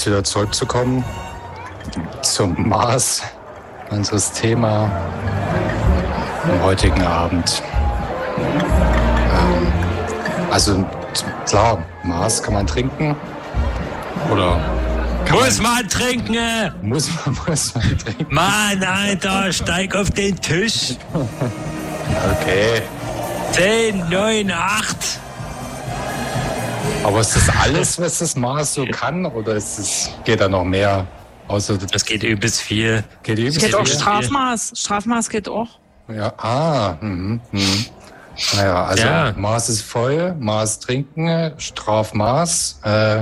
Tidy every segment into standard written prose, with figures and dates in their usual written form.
jetzt wieder zurückzukommen zum Mars, unseres Thema am heutigen Abend. Also klar, Mars kann man trinken oder muss man trinken! Muss man trinken. Mann, Alter, steig auf den Tisch! Okay. 10, 9, 8. Aber ist das alles, was das Mars so kann? Oder geht da noch mehr? Außer das geht übelst viel. Es geht auch Strafmaß. Strafmaß geht auch. Ja, Naja, also ja. Maß ist voll, Maß trinken, Strafmaß.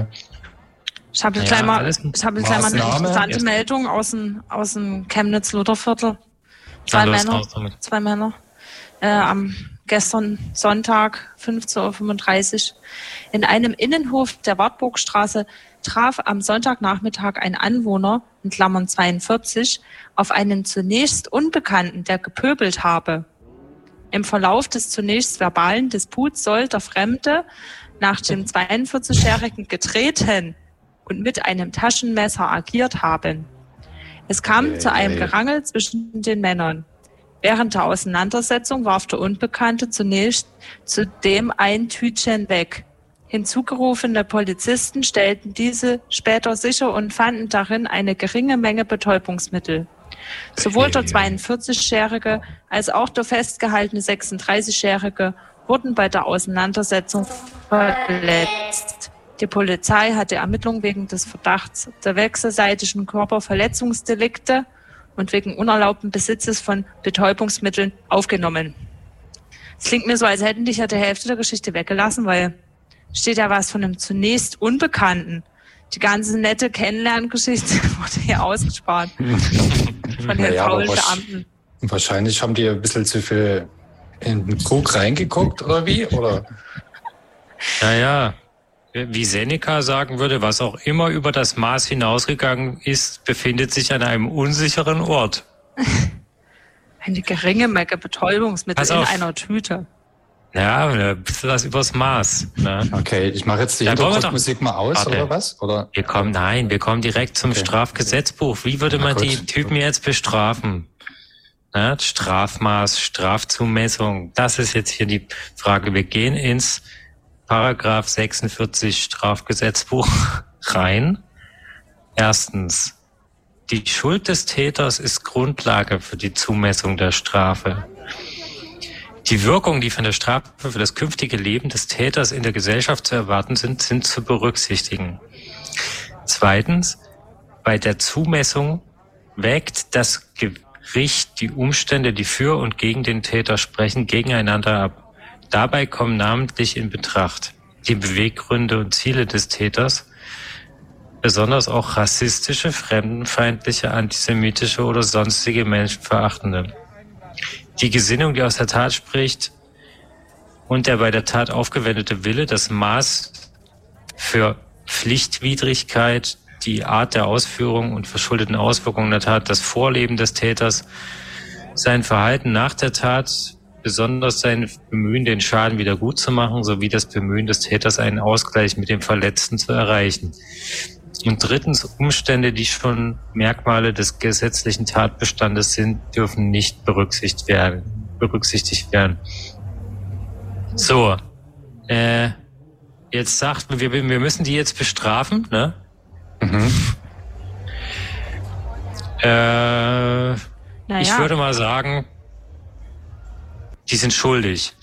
Ich habe gleich mal eine interessante Meldung aus dem Chemnitz-Lutherviertel. Zwei Männer. Am gestern Sonntag, 15.35 Uhr, in einem Innenhof der Wartburgstraße traf am Sonntagnachmittag ein Anwohner, in Klammern 42, auf einen zunächst Unbekannten, der gepöbelt habe. Im Verlauf des zunächst verbalen Disputs soll der Fremde nach dem 42-Jährigen getreten und mit einem Taschenmesser agiert haben. Es kam zu einem Gerangel zwischen den Männern. Während der Auseinandersetzung warf der Unbekannte zunächst zudem ein Tütchen weg. Hinzugerufene Polizisten stellten diese später sicher und fanden darin eine geringe Menge Betäubungsmittel. Sowohl der 42-Jährige als auch der festgehaltene 36-Jährige wurden bei der Auseinandersetzung verletzt. Die Polizei hat die Ermittlungen wegen des Verdachts der wechselseitigen Körperverletzungsdelikte und wegen unerlaubten Besitzes von Betäubungsmitteln aufgenommen. Es klingt mir so, als hätten die ja die Hälfte der Geschichte weggelassen, weil steht ja was von einem zunächst Unbekannten. Die ganze nette Kennenlerngeschichte wurde hier ausgespart. Von den faulen Beamten. Wahrscheinlich haben die ein bisschen zu viel in den Krug reingeguckt, oder wie? Oder? Ja. Wie Seneca sagen würde, was auch immer über das Maß hinausgegangen ist, befindet sich an einem unsicheren Ort. Eine geringe Menge Betäubungsmittel in einer Tüte. Ja, ein bisschen was übers Maß. Ne? Okay, ich mache jetzt die Hintergrundmusik mal aus, oder was? Oder? Wir kommen direkt zum Strafgesetzbuch. Wie würde man die Typen jetzt bestrafen? Ne? Strafmaß, Strafzumessung, das ist jetzt hier die Frage. Wir gehen ins Paragraph 46 Strafgesetzbuch rein. Erstens, die Schuld des Täters ist Grundlage für die Zumessung der Strafe. Die Wirkungen, die von der Strafe für das künftige Leben des Täters in der Gesellschaft zu erwarten sind zu berücksichtigen. Zweitens, bei der Zumessung wägt das Gericht die Umstände, die für und gegen den Täter sprechen, gegeneinander ab. Dabei kommen namentlich in Betracht die Beweggründe und Ziele des Täters, besonders auch rassistische, fremdenfeindliche, antisemitische oder sonstige menschenverachtende. Die Gesinnung, die aus der Tat spricht, und der bei der Tat aufgewendete Wille, das Maß für Pflichtwidrigkeit, die Art der Ausführung und verschuldeten Auswirkungen der Tat, das Vorleben des Täters, sein Verhalten nach der Tat, besonders sein Bemühen, den Schaden wieder gut zu machen, sowie das Bemühen des Täters, einen Ausgleich mit dem Verletzten zu erreichen. Und drittens, Umstände, die schon Merkmale des gesetzlichen Tatbestandes sind, dürfen nicht berücksichtigt werden. So, jetzt sagt man, wir müssen die jetzt bestrafen, ne? Ich würde mal sagen, die sind schuldig.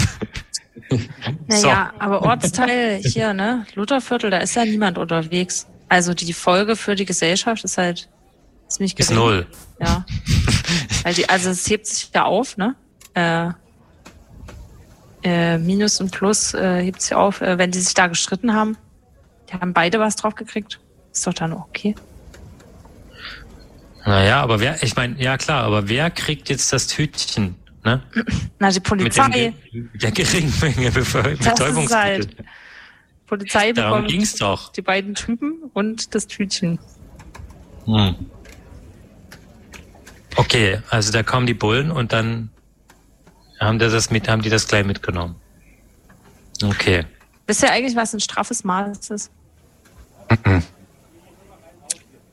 Naja, aber Ortsteil hier, ne? Lutherviertel, da ist ja niemand unterwegs. Also die Folge für die Gesellschaft ist halt ziemlich gering. Ist 0. Ja. Also es hebt sich ja auf, ne? Minus und Plus hebt sich auf, wenn die sich da gestritten haben. Die haben beide was drauf gekriegt. Ist doch dann okay. Naja, aber wer kriegt jetzt das Tütchen? Ne? Na, die Polizei. Mit der geringen Menge Betäubungsmittel. Halt. Polizei Darum bekommt ging's doch. Die beiden Typen und das Tütchen. Okay, also da kommen die Bullen und dann haben die das gleich mitgenommen. Okay. Wisst ihr eigentlich, was ein straffes Maß ist?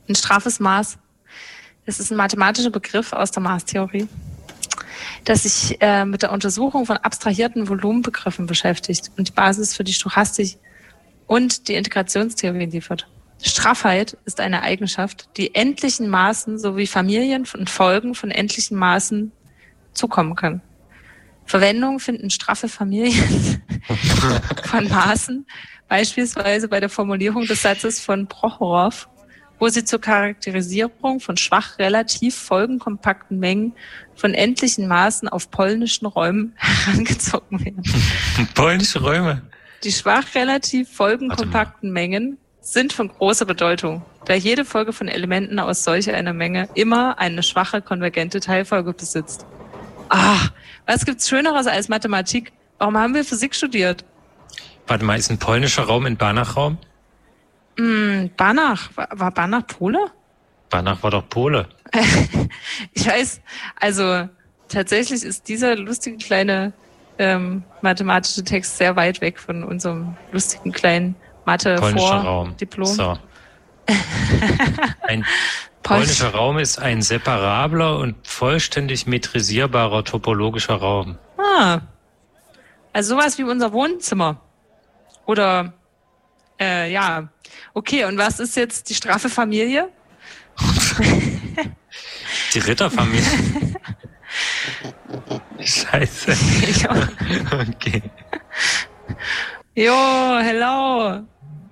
Ein straffes Maß. Das ist ein mathematischer Begriff aus der Maßtheorie, das sich mit der Untersuchung von abstrahierten Volumenbegriffen beschäftigt und die Basis für die Stochastik und die Integrationstheorie liefert. Straffheit ist eine Eigenschaft, die endlichen Maßen sowie Familien und Folgen von endlichen Maßen zukommen kann. Verwendung finden straffe Familien von Maßen, beispielsweise bei der Formulierung des Satzes von Prochorow, wo sie zur Charakterisierung von schwach relativ folgenkompakten Mengen von endlichen Maßen auf polnischen Räumen herangezogen werden. Polnische Räume? Die schwach relativ folgenkompakten Mengen sind von großer Bedeutung, da jede Folge von Elementen aus solch einer Menge immer eine schwache konvergente Teilfolge besitzt. Was gibt's Schöneres als Mathematik? Warum haben wir Physik studiert? Warte mal, ist ein polnischer Raum in Banach-Raum? Banach. War Banach Pole? Banach war doch Pole. Ich weiß, also tatsächlich ist dieser lustige kleine mathematische Text sehr weit weg von unserem lustigen kleinen Mathe-Vor-Diplom. So. Ein polnischer Raum ist ein separabler und vollständig metrisierbarer topologischer Raum. Also sowas wie unser Wohnzimmer. Oder, ja. Okay, und was ist jetzt die straffe Familie? Die Ritterfamilie. Scheiße. Okay. Jo, hello.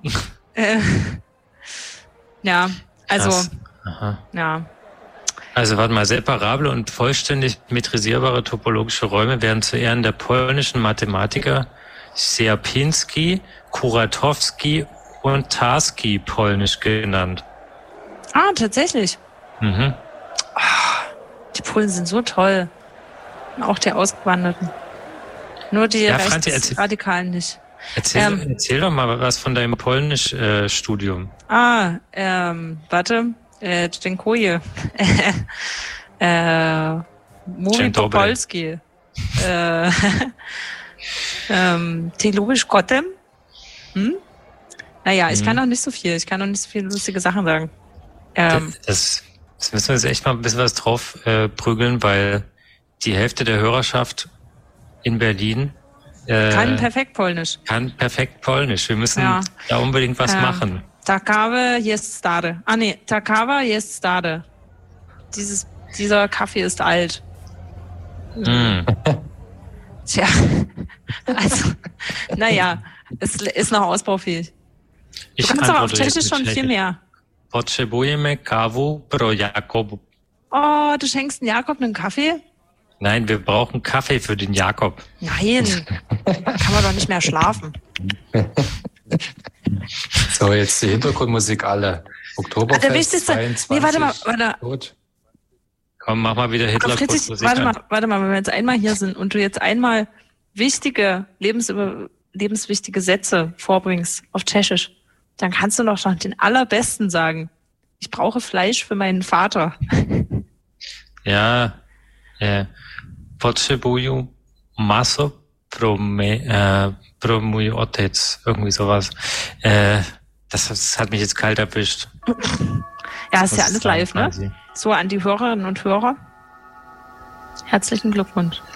Ja, also, ja. Also warte mal, separable und vollständig metrisierbare topologische Räume werden zu Ehren der polnischen Mathematiker Sierpiński, Kuratowski und Tarski polnisch genannt. Tatsächlich. Mhm. Die Polen sind so toll. Auch die Ausgewanderten. Nur die Rechtsradikalen nicht. Erzähl doch mal was von deinem Polnisch-Studium. Warte. Dziękuję. Mówi po polski. Ty lubisz kotem? Naja, ich kann noch nicht so viel. Ich kann noch nicht so viele lustige Sachen sagen. Das müssen wir jetzt echt mal ein bisschen was drauf prügeln, weil die Hälfte der Hörerschaft in Berlin kann perfekt Polnisch. Wir müssen da unbedingt was machen. Takawa jest stary. Takawa jest stary. Dieser Kaffee ist alt. Tja, also, naja, es ist noch ausbaufähig. Du kannst aber auf Tschechisch schon viel mehr. Potrzebujemy kawu pro Jakob. Oh, du schenkst dem Jakob einen Kaffee? Nein, wir brauchen Kaffee für den Jakob. Nein, kann man doch nicht mehr schlafen. So, jetzt die Hintergrundmusik alle. Oktoberfest, der wichtigste, 22. Nee, warte. Gut. Komm, mach mal wieder Hitler-Musik. Warte mal, wenn wir jetzt einmal hier sind und du jetzt einmal wichtige, lebenswichtige Sätze vorbringst auf Tschechisch, dann kannst du doch noch den allerbesten sagen. Ich brauche Fleisch für meinen Vater. Ja, potrzebuję masło pro mój otec. Irgendwie sowas. Das hat mich jetzt kalt erwischt. Ja, ist ja alles live, ne? So, an die Hörerinnen und Hörer. Herzlichen Glückwunsch.